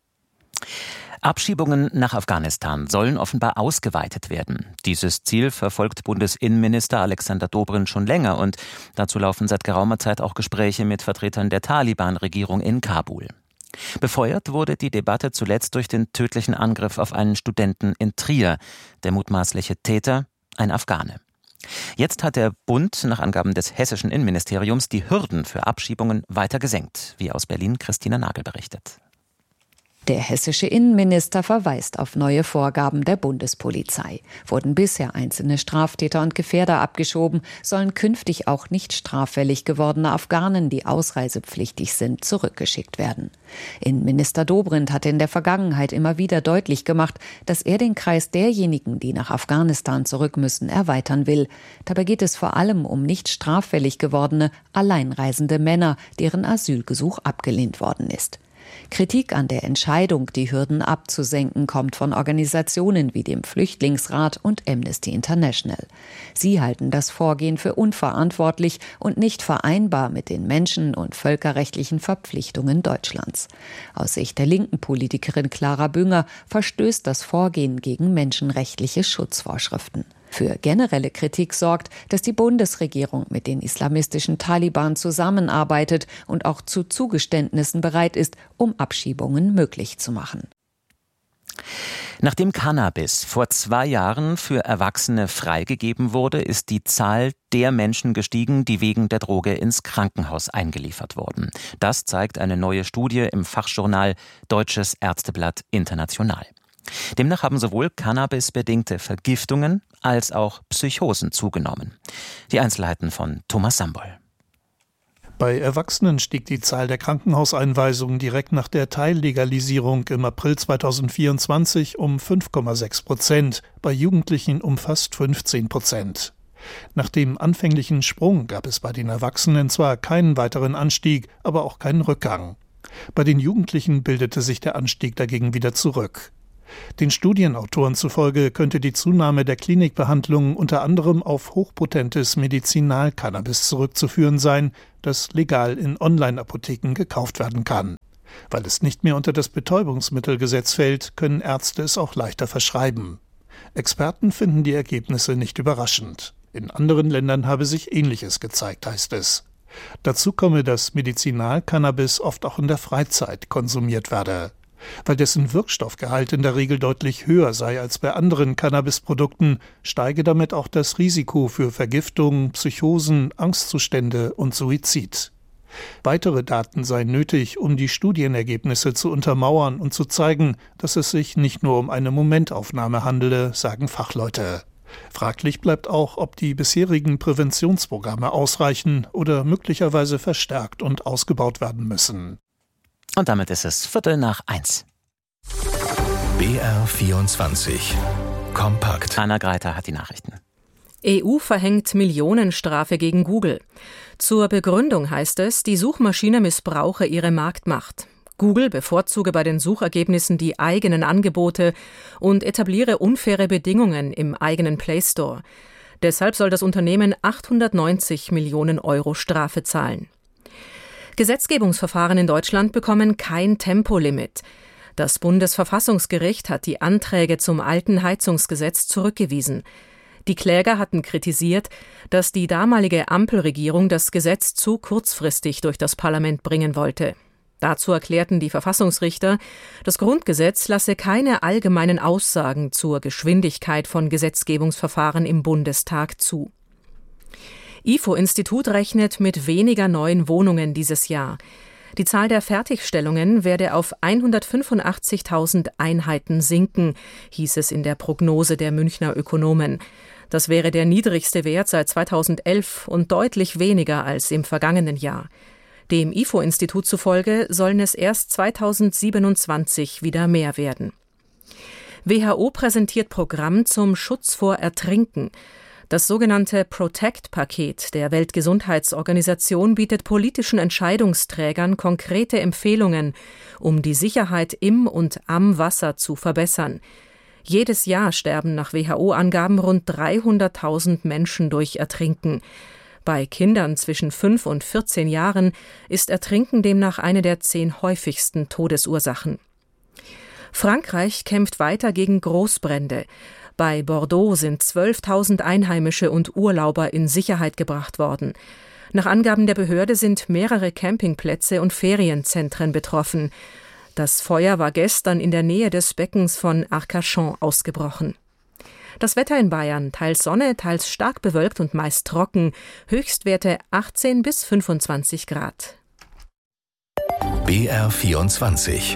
Abschiebungen nach Afghanistan sollen offenbar ausgeweitet werden. Dieses Ziel verfolgt Bundesinnenminister Alexander Dobrindt schon länger und dazu laufen seit geraumer Zeit auch Gespräche mit Vertretern der Taliban-Regierung in Kabul. Befeuert wurde die Debatte zuletzt durch den tödlichen Angriff auf einen Studenten in Trier. Der mutmaßliche Täter, ein Afghane. Jetzt hat der Bund nach Angaben des hessischen Innenministeriums die Hürden für Abschiebungen weiter gesenkt, wie aus Berlin Christina Nagel berichtet. Der hessische Innenminister verweist auf neue Vorgaben der Bundespolizei. Wurden bisher einzelne Straftäter und Gefährder abgeschoben, sollen künftig auch nicht straffällig gewordene Afghanen, die ausreisepflichtig sind, zurückgeschickt werden. Innenminister Dobrindt hatte in der Vergangenheit immer wieder deutlich gemacht, dass er den Kreis derjenigen, die nach Afghanistan zurück müssen, erweitern will. Dabei geht es vor allem um nicht straffällig gewordene, alleinreisende Männer, deren Asylgesuch abgelehnt worden ist. Kritik an der Entscheidung, die Hürden abzusenken, kommt von Organisationen wie dem Flüchtlingsrat und Amnesty International. Sie halten das Vorgehen für unverantwortlich und nicht vereinbar mit den menschen- und völkerrechtlichen Verpflichtungen Deutschlands. Aus Sicht der linken Politikerin Clara Bünger verstößt das Vorgehen gegen menschenrechtliche Schutzvorschriften. Für generelle Kritik sorgt, dass die Bundesregierung mit den islamistischen Taliban zusammenarbeitet und auch zu Zugeständnissen bereit ist, um Abschiebungen möglich zu machen. Nachdem Cannabis vor zwei Jahren für Erwachsene freigegeben wurde, ist die Zahl der Menschen gestiegen, die wegen der Droge ins Krankenhaus eingeliefert wurden. Das zeigt eine neue Studie im Fachjournal Deutsches Ärzteblatt International. Demnach haben sowohl Cannabis-bedingte Vergiftungen als auch Psychosen zugenommen. Die Einzelheiten von Thomas Sambol. Bei Erwachsenen stieg die Zahl der Krankenhauseinweisungen direkt nach der Teillegalisierung im April zweitausendvierundzwanzig um fünf Komma sechs Prozent, bei Jugendlichen um fast fünfzehn Prozent. Nach dem anfänglichen Sprung gab es bei den Erwachsenen zwar keinen weiteren Anstieg, aber auch keinen Rückgang. Bei den Jugendlichen bildete sich der Anstieg dagegen wieder zurück. Den Studienautoren zufolge könnte die Zunahme der Klinikbehandlungen unter anderem auf hochpotentes Medizinalcannabis zurückzuführen sein, das legal in Online-Apotheken gekauft werden kann. Weil es nicht mehr unter das Betäubungsmittelgesetz fällt, können Ärzte es auch leichter verschreiben. Experten finden die Ergebnisse nicht überraschend. In anderen Ländern habe sich Ähnliches gezeigt, heißt es. Dazu komme, dass Medizinalcannabis oft auch in der Freizeit konsumiert werde. Weil dessen Wirkstoffgehalt in der Regel deutlich höher sei als bei anderen Cannabisprodukten, steige damit auch das Risiko für Vergiftung, Psychosen, Angstzustände und Suizid. Weitere Daten seien nötig, um die Studienergebnisse zu untermauern und zu zeigen, dass es sich nicht nur um eine Momentaufnahme handele, sagen Fachleute. Fraglich bleibt auch, ob die bisherigen Präventionsprogramme ausreichen oder möglicherweise verstärkt und ausgebaut werden müssen. Und damit ist es Viertel nach eins. B R vierundzwanzig. Kompakt. Anna Greiter hat die Nachrichten. E U verhängt Millionenstrafe gegen Google. Zur Begründung heißt es, die Suchmaschine missbrauche ihre Marktmacht. Google bevorzuge bei den Suchergebnissen die eigenen Angebote und etabliere unfaire Bedingungen im eigenen Play Store. Deshalb soll das Unternehmen achthundertneunzig Millionen Euro Strafe zahlen. Gesetzgebungsverfahren in Deutschland bekommen kein Tempolimit. Das Bundesverfassungsgericht hat die Anträge zum alten Heizungsgesetz zurückgewiesen. Die Kläger hatten kritisiert, dass die damalige Ampelregierung das Gesetz zu kurzfristig durch das Parlament bringen wollte. Dazu erklärten die Verfassungsrichter, das Grundgesetz lasse keine allgemeinen Aussagen zur Geschwindigkeit von Gesetzgebungsverfahren im Bundestag zu. I F O-Institut rechnet mit weniger neuen Wohnungen dieses Jahr. Die Zahl der Fertigstellungen werde auf hundertfünfundachtzigtausend Einheiten sinken, hieß es in der Prognose der Münchner Ökonomen. Das wäre der niedrigste Wert seit zweitausendelf und deutlich weniger als im vergangenen Jahr. Dem I F O-Institut zufolge sollen es erst zweitausendsiebenundzwanzig wieder mehr werden. W H O präsentiert Programm zum Schutz vor Ertrinken. Das sogenannte Protect-Paket der Weltgesundheitsorganisation bietet politischen Entscheidungsträgern konkrete Empfehlungen, um die Sicherheit im und am Wasser zu verbessern. Jedes Jahr sterben nach W H O-Angaben rund dreihunderttausend Menschen durch Ertrinken. Bei Kindern zwischen fünf und vierzehn Jahren ist Ertrinken demnach eine der zehn häufigsten Todesursachen. Frankreich kämpft weiter gegen Großbrände. Bei Bordeaux sind zwölftausend Einheimische und Urlauber in Sicherheit gebracht worden. Nach Angaben der Behörde sind mehrere Campingplätze und Ferienzentren betroffen. Das Feuer war gestern in der Nähe des Beckens von Arcachon ausgebrochen. Das Wetter in Bayern, teils Sonne, teils stark bewölkt und meist trocken. Höchstwerte achtzehn bis fünfundzwanzig Grad. B R vierundzwanzig.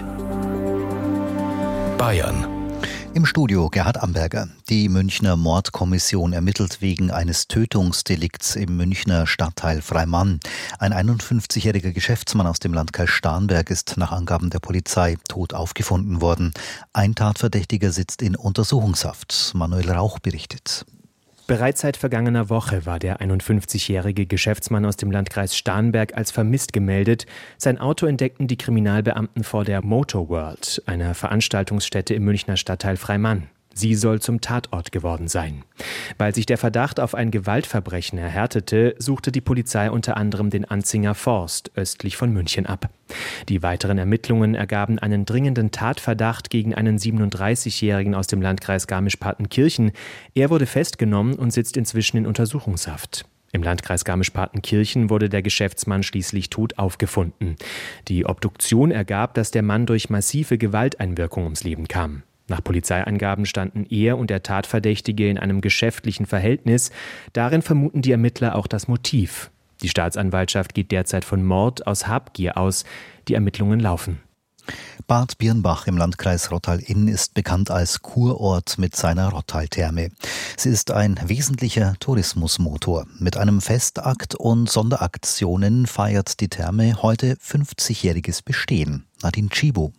Bayern. Im Studio Gerhard Amberger. Die Münchner Mordkommission ermittelt wegen eines Tötungsdelikts im Münchner Stadtteil Freimann. Ein einundfünfzigjähriger Geschäftsmann aus dem Landkreis Starnberg ist nach Angaben der Polizei tot aufgefunden worden. Ein Tatverdächtiger sitzt in Untersuchungshaft. Manuel Rauch berichtet. Bereits seit vergangener Woche war der einundfünfzigjährige Geschäftsmann aus dem Landkreis Starnberg als vermisst gemeldet. Sein Auto entdeckten die Kriminalbeamten vor der Motor World, einer Veranstaltungsstätte im Münchner Stadtteil Freimann. Sie soll zum Tatort geworden sein. Weil sich der Verdacht auf ein Gewaltverbrechen erhärtete, suchte die Polizei unter anderem den Anzinger Forst östlich von München ab. Die weiteren Ermittlungen ergaben einen dringenden Tatverdacht gegen einen siebenunddreißigjährigen aus dem Landkreis Garmisch-Partenkirchen. Er wurde festgenommen und sitzt inzwischen in Untersuchungshaft. Im Landkreis Garmisch-Partenkirchen wurde der Geschäftsmann schließlich tot aufgefunden. Die Obduktion ergab, dass der Mann durch massive Gewalteinwirkung ums Leben kam. Nach Polizeiangaben standen er und der Tatverdächtige in einem geschäftlichen Verhältnis. Darin vermuten die Ermittler auch das Motiv. Die Staatsanwaltschaft geht derzeit von Mord aus Habgier aus. Die Ermittlungen laufen. Bad Birnbach im Landkreis Rottal-Inn ist bekannt als Kurort mit seiner Rottal-Therme. Sie ist ein wesentlicher Tourismusmotor. Mit einem Festakt und Sonderaktionen feiert die Therme heute fünfzigjähriges Bestehen. Nadine Schibo.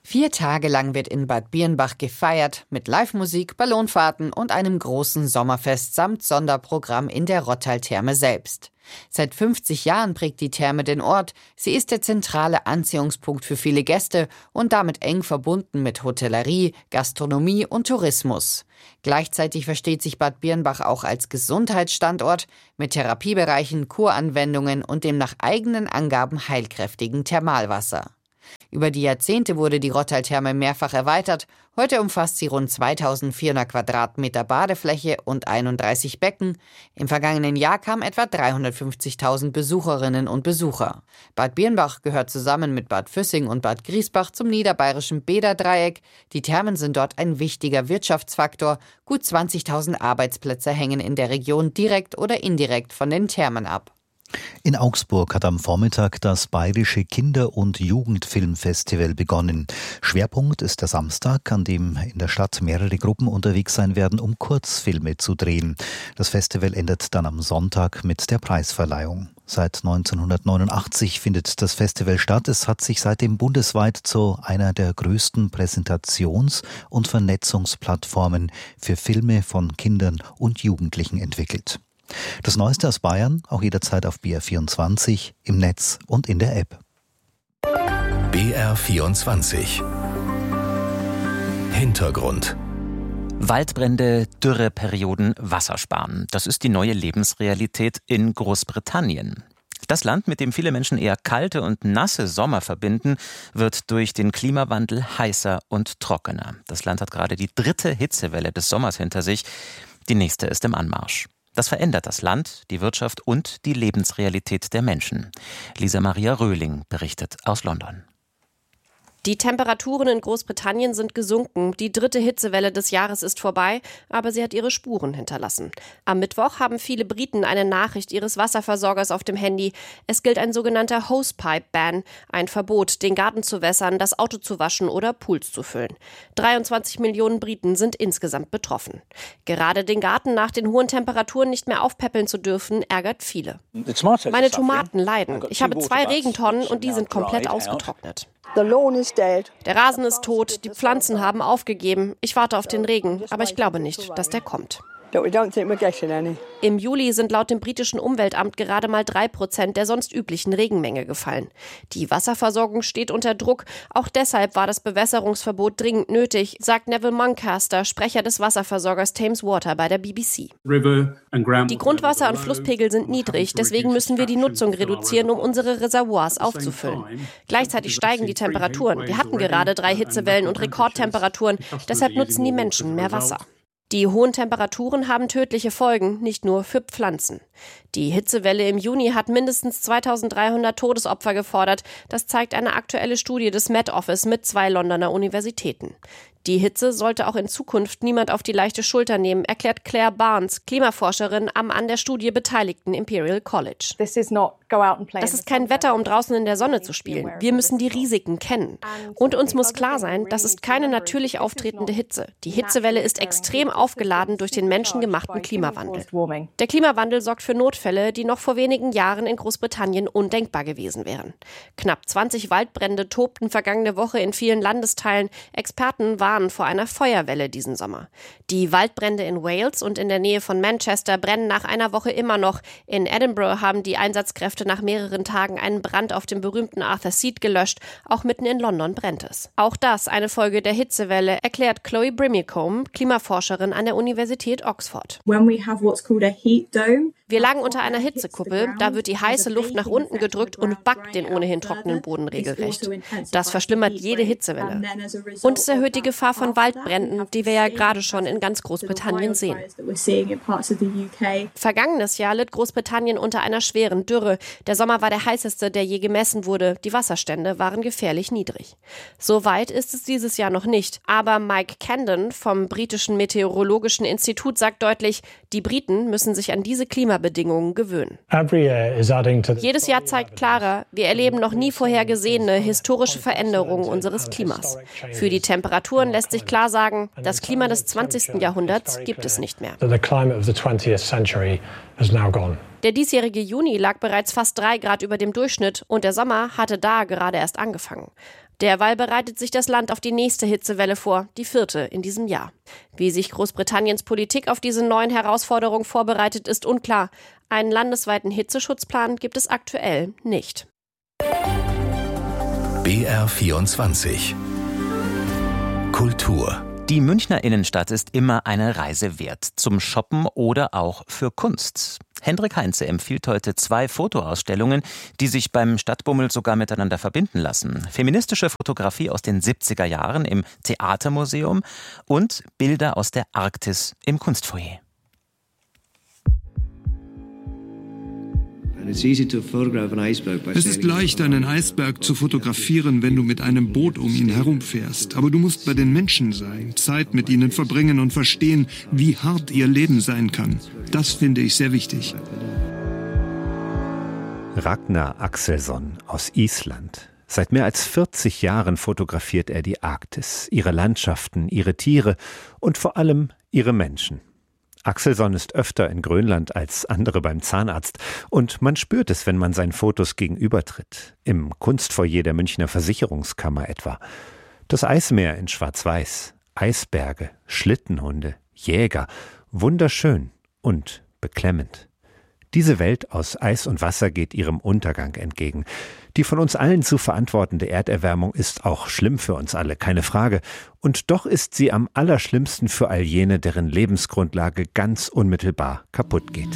Vier Tage lang wird in Bad Birnbach gefeiert, mit Live-Musik, Ballonfahrten und einem großen Sommerfest samt Sonderprogramm in der Rottal-Therme selbst. Seit fünfzig Jahren prägt die Therme den Ort. Sie ist der zentrale Anziehungspunkt für viele Gäste und damit eng verbunden mit Hotellerie, Gastronomie und Tourismus. Gleichzeitig versteht sich Bad Birnbach auch als Gesundheitsstandort mit Therapiebereichen, Kuranwendungen und dem nach eigenen Angaben heilkräftigen Thermalwasser. Über die Jahrzehnte wurde die Rottal-Therme mehrfach erweitert. Heute umfasst sie rund zweitausendvierhundert Quadratmeter Badefläche und einunddreißig Becken. Im vergangenen Jahr kamen etwa dreihundertfünfzigtausend Besucherinnen und Besucher. Bad Birnbach gehört zusammen mit Bad Füssing und Bad Griesbach zum niederbayerischen Bäderdreieck. Die Thermen sind dort ein wichtiger Wirtschaftsfaktor. Gut zwanzigtausend Arbeitsplätze hängen in der Region direkt oder indirekt von den Thermen ab. In Augsburg hat am Vormittag das Bayerische Kinder- und Jugendfilmfestival begonnen. Schwerpunkt ist der Samstag, an dem in der Stadt mehrere Gruppen unterwegs sein werden, um Kurzfilme zu drehen. Das Festival endet dann am Sonntag mit der Preisverleihung. Seit neunzehnhundertneunundachtzig findet das Festival statt. Es hat sich seitdem bundesweit zu einer der größten Präsentations- und Vernetzungsplattformen für Filme von Kindern und Jugendlichen entwickelt. Das Neueste aus Bayern, auch jederzeit auf B R vierundzwanzig, im Netz und in der App. B R vierundzwanzig Hintergrund. Waldbrände, Dürreperioden, Wassersparen. Das ist die neue Lebensrealität in Großbritannien. Das Land, mit dem viele Menschen eher kalte und nasse Sommer verbinden, wird durch den Klimawandel heißer und trockener. Das Land hat gerade die dritte Hitzewelle des Sommers hinter sich. Die nächste ist im Anmarsch. Das verändert das Land, die Wirtschaft und die Lebensrealität der Menschen. Lisa Maria Röhling berichtet aus London. Die Temperaturen in Großbritannien sind gesunken. Die dritte Hitzewelle des Jahres ist vorbei, aber sie hat ihre Spuren hinterlassen. Am Mittwoch haben viele Briten eine Nachricht ihres Wasserversorgers auf dem Handy. Es gilt ein sogenannter Hosepipe-Ban, ein Verbot, den Garten zu wässern, das Auto zu waschen oder Pools zu füllen. dreiundzwanzig Millionen Briten sind insgesamt betroffen. Gerade den Garten nach den hohen Temperaturen nicht mehr aufpäppeln zu dürfen, ärgert viele. Meine Tomaten leiden. Ich habe zwei Regentonnen und die sind komplett ausgetrocknet. Der Rasen ist tot, die Pflanzen haben aufgegeben. Ich warte auf den Regen, aber ich glaube nicht, dass der kommt. Im Juli sind laut dem britischen Umweltamt gerade mal drei Prozent der sonst üblichen Regenmenge gefallen. Die Wasserversorgung steht unter Druck. Auch deshalb war das Bewässerungsverbot dringend nötig, sagt Neville Muncaster, Sprecher des Wasserversorgers Thames Water bei der B B C. Die Grundwasser- und Flusspegel sind niedrig, deswegen müssen wir die Nutzung reduzieren, um unsere Reservoirs aufzufüllen. Gleichzeitig steigen die Temperaturen. Wir hatten gerade drei Hitzewellen und Rekordtemperaturen, deshalb nutzen die Menschen mehr Wasser. Die hohen Temperaturen haben tödliche Folgen, nicht nur für Pflanzen. Die Hitzewelle im Juni hat mindestens zweitausenddreihundert Todesopfer gefordert. Das zeigt eine aktuelle Studie des Met Office mit zwei Londoner Universitäten. Die Hitze sollte auch in Zukunft niemand auf die leichte Schulter nehmen, erklärt Claire Barnes, Klimaforscherin am an der Studie beteiligten Imperial College. Das ist kein Wetter, um draußen in der Sonne zu spielen. Wir müssen die Risiken kennen. Und uns muss klar sein, das ist keine natürlich auftretende Hitze. Die Hitzewelle ist extrem aufgeladen durch den menschengemachten Klimawandel. Der Klimawandel sorgt für Notfälle, die noch vor wenigen Jahren in Großbritannien undenkbar gewesen wären. Knapp zwanzig Waldbrände tobten vergangene Woche in vielen Landesteilen. Experten waren vor einer Feuerwelle diesen Sommer. Die Waldbrände in Wales und in der Nähe von Manchester brennen nach einer Woche immer noch. In Edinburgh haben die Einsatzkräfte nach mehreren Tagen einen Brand auf dem berühmten Arthur Seat gelöscht. Auch mitten in London brennt es. Auch das eine Folge der Hitzewelle, erklärt Chloe Brimicombe, Klimaforscherin an der Universität Oxford. Wir lagen unter einer Hitzekuppel, da wird die heiße Luft nach unten gedrückt und backt den ohnehin trockenen Boden regelrecht. Das verschlimmert jede Hitzewelle. Und es erhöht die Gefahr von Waldbränden, die wir ja gerade schon in ganz Großbritannien sehen. Vergangenes Jahr litt Großbritannien unter einer schweren Dürre. Der Sommer war der heißeste, der je gemessen wurde. Die Wasserstände waren gefährlich niedrig. So weit ist es dieses Jahr noch nicht. Aber Mike Camden vom britischen Meteorologischen Institut sagt deutlich, die Briten müssen sich an diese Klimabedingungen gewöhnen. Jedes Jahr zeigt klarer, wir erleben noch nie vorhergesehene historische Veränderungen unseres Klimas. Für die Temperaturen lässt sich klar sagen, das Klima des zwanzigsten Jahrhunderts gibt es nicht mehr. Der diesjährige Juni lag bereits fast drei Grad über dem Durchschnitt und der Sommer hatte da gerade erst angefangen. Derweil bereitet sich das Land auf die nächste Hitzewelle vor, die vierte in diesem Jahr. Wie sich Großbritanniens Politik auf diese neuen Herausforderungen vorbereitet, ist unklar. Einen landesweiten Hitzeschutzplan gibt es aktuell nicht. B R vierundzwanzig Kultur. Die Münchner Innenstadt ist immer eine Reise wert, zum Shoppen oder auch für Kunst. Hendrik Heinze empfiehlt heute zwei Fotoausstellungen, die sich beim Stadtbummel sogar miteinander verbinden lassen. Feministische Fotografie aus den siebziger Jahren im Theatermuseum und Bilder aus der Arktis im Kunstfoyer. Es ist leicht, einen Eisberg zu fotografieren, wenn du mit einem Boot um ihn herumfährst. Aber du musst bei den Menschen sein, Zeit mit ihnen verbringen und verstehen, wie hart ihr Leben sein kann. Das finde ich sehr wichtig. Ragnar Axelsson aus Island. Seit mehr als vierzig Jahren fotografiert er die Arktis, ihre Landschaften, ihre Tiere und vor allem ihre Menschen. Axelsson ist öfter in Grönland als andere beim Zahnarzt und man spürt es, wenn man seinen Fotos gegenübertritt. Im Kunstfoyer der Münchner Versicherungskammer etwa. Das Eismeer in Schwarz-Weiß, Eisberge, Schlittenhunde, Jäger, wunderschön und beklemmend. Diese Welt aus Eis und Wasser geht ihrem Untergang entgegen. Die von uns allen zu verantwortende Erderwärmung ist auch schlimm für uns alle, keine Frage. Und doch ist sie am allerschlimmsten für all jene, deren Lebensgrundlage ganz unmittelbar kaputt geht.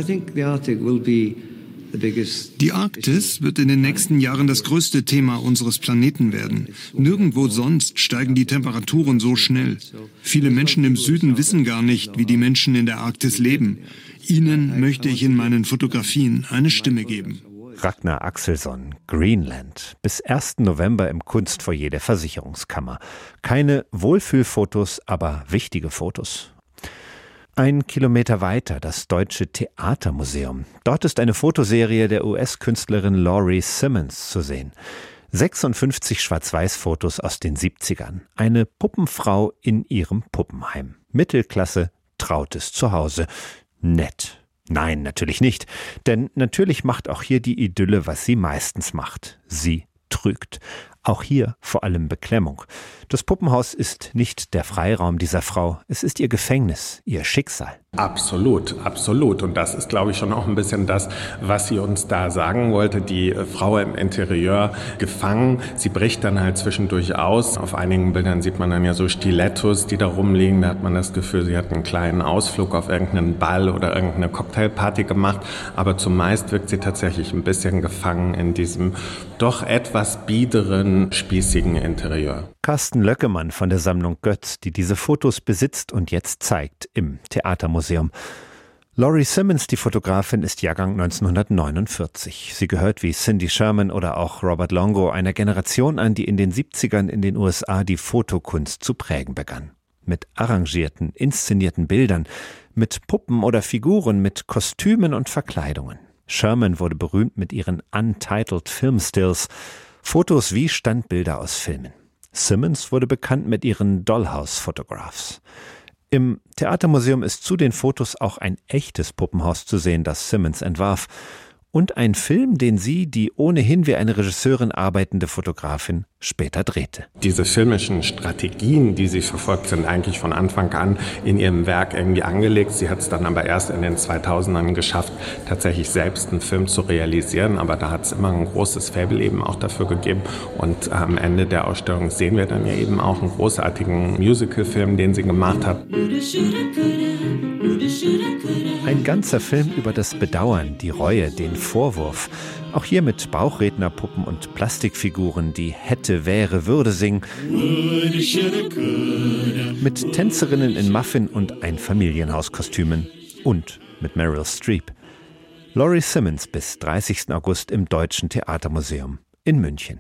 Die Arktis wird in den nächsten Jahren das größte Thema unseres Planeten werden. Nirgendwo sonst steigen die Temperaturen so schnell. Viele Menschen im Süden wissen gar nicht, wie die Menschen in der Arktis leben. Ihnen möchte ich in meinen Fotografien eine Stimme geben. Ragnar Axelsson, Greenland, bis ersten November im Kunstfoyer der Versicherungskammer. Keine Wohlfühlfotos, aber wichtige Fotos. Ein Kilometer weiter das Deutsche Theatermuseum. Dort ist eine Fotoserie der U S-Künstlerin Laurie Simmons zu sehen. sechsundfünfzig Schwarz-Weiß-Fotos aus den siebzigern. Eine Puppenfrau in ihrem Puppenheim. Mittelklasse, trautes Zuhause. Nett. Nein, natürlich nicht. Denn natürlich macht auch hier die Idylle, was sie meistens macht. Sie trügt. Auch hier vor allem Beklemmung. Das Puppenhaus ist nicht der Freiraum dieser Frau, es ist ihr Gefängnis, ihr Schicksal. Absolut, absolut. Und das ist, glaube ich, schon auch ein bisschen das, was sie uns da sagen wollte. Die Frau im Interieur gefangen. Sie bricht dann halt zwischendurch aus. Auf einigen Bildern sieht man dann ja so Stilettos, die da rumliegen. Da hat man das Gefühl, sie hat einen kleinen Ausflug auf irgendeinen Ball oder irgendeine Cocktailparty gemacht. Aber zumeist wirkt sie tatsächlich ein bisschen gefangen in diesem doch etwas biederen, spießigen Interieur. Carsten Löckemann von der Sammlung Götz, die diese Fotos besitzt und jetzt zeigt im Theatermuseum. Laurie Simmons, die Fotografin, ist Jahrgang neunzehnhundertneunundvierzig. Sie gehört wie Cindy Sherman oder auch Robert Longo einer Generation an, die in den siebzigern in den U S A die Fotokunst zu prägen begann. Mit arrangierten, inszenierten Bildern, mit Puppen oder Figuren, mit Kostümen und Verkleidungen. Sherman wurde berühmt mit ihren Untitled Film Stills, Fotos wie Standbilder aus Filmen. Simmons wurde bekannt mit ihren Dollhouse-Photographs. Im Theatermuseum ist zu den Fotos auch ein echtes Puppenhaus zu sehen, das Simmons entwarf. Und ein Film, den sie, die ohnehin wie eine Regisseurin arbeitende Fotografin, später drehte. Diese filmischen Strategien, die sie verfolgt, sind eigentlich von Anfang an in ihrem Werk irgendwie angelegt. Sie hat es dann aber erst in den zweitausendern geschafft, tatsächlich selbst einen Film zu realisieren. Aber da hat es immer ein großes Faible eben auch dafür gegeben. Und am Ende der Ausstellung sehen wir dann ja eben auch einen großartigen Musical-Film, den sie gemacht hat. Ein ganzer Film über das Bedauern, die Reue, den Vorwurf. Auch hier mit Bauchrednerpuppen und Plastikfiguren, die hätte, wäre, würde singen. Mit Tänzerinnen in Muffin- und Einfamilienhauskostümen. Und mit Meryl Streep. Laurie Simmons bis dreißigsten August im Deutschen Theatermuseum in München.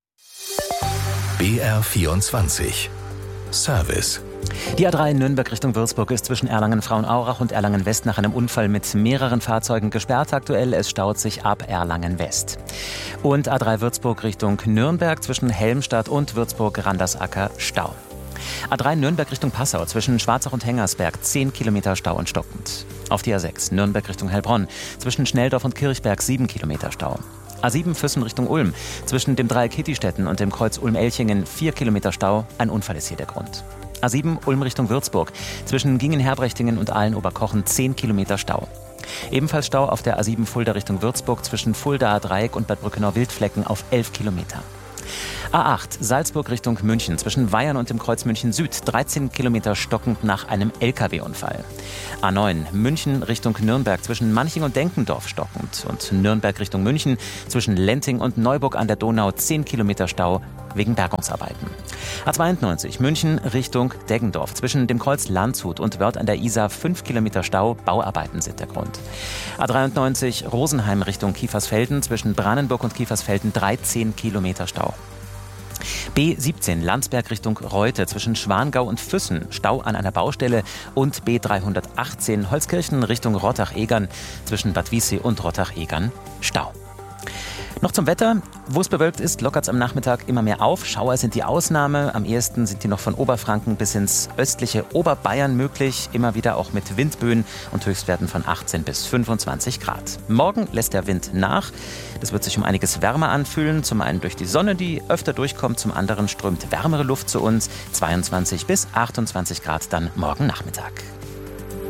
B R vierundzwanzig Service. Die A drei in Nürnberg Richtung Würzburg ist zwischen Erlangen-Frauenaurach und Erlangen-West nach einem Unfall mit mehreren Fahrzeugen gesperrt aktuell. Es staut sich ab Erlangen-West. Und A drei Würzburg Richtung Nürnberg zwischen Helmstadt und Würzburg-Randersacker Stau. A drei Nürnberg Richtung Passau zwischen Schwarzach und Hengersberg zehn Kilometer Stau und stockend. Auf die A sechs Nürnberg Richtung Heilbronn zwischen Schnelldorf und Kirchberg sieben Kilometer Stau. A sieben Füssen Richtung Ulm. Zwischen dem Dreieck Hittistetten und dem Kreuz Ulm-Elchingen vier Kilometer Stau. Ein Unfall ist hier der Grund. A sieben Ulm Richtung Würzburg. Zwischen Gingen-Herbrechtingen und Aalen-Oberkochen zehn Kilometer Stau. Ebenfalls Stau auf der A sieben Fulda Richtung Würzburg zwischen Fuldaer Dreieck und Bad Brückenau-Wildflecken auf elf Kilometer. A acht Salzburg Richtung München zwischen Weyern und dem Kreuz München Süd dreizehn Kilometer stockend nach einem L K W-Unfall. A neun München Richtung Nürnberg zwischen Manching und Denkendorf stockend und Nürnberg Richtung München zwischen Lenting und Neuburg an der Donau zehn Kilometer Stau wegen Bergungsarbeiten. A zweiundneunzig München Richtung Deggendorf zwischen dem Kreuz Landshut und Wörth an der Isar fünf Kilometer Stau, Bauarbeiten sind der Grund. A dreiundneunzig Rosenheim Richtung Kiefersfelden zwischen Brandenburg und Kiefersfelden dreizehn Kilometer Stau. B siebzehn Landsberg Richtung Reute zwischen Schwangau und Füssen, Stau an einer Baustelle und B dreihundertachtzehn Holzkirchen Richtung Rottach-Egern zwischen Bad Wiessee und Rottach-Egern, Stau. Noch zum Wetter. Wo es bewölkt ist, lockert es am Nachmittag immer mehr auf. Schauer sind die Ausnahme. Am ehesten sind die noch von Oberfranken bis ins östliche Oberbayern möglich. Immer wieder auch mit Windböen und Höchstwerten von achtzehn bis fünfundzwanzig Grad. Morgen lässt der Wind nach. Es wird sich um einiges wärmer anfühlen. Zum einen durch die Sonne, die öfter durchkommt. Zum anderen strömt wärmere Luft zu uns. zweiundzwanzig bis achtundzwanzig Grad dann morgen Nachmittag.